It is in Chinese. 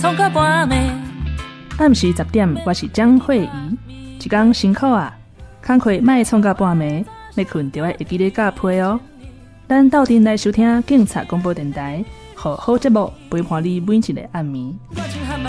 创到半暝。 暗时10点，我是江慧仪。一天辛苦啊，工课莫创到半暝，要困就要会记得加被哦。咱斗阵来收听警察广播电台，好好节目陪伴你每一个暗暝。 我就喊嘛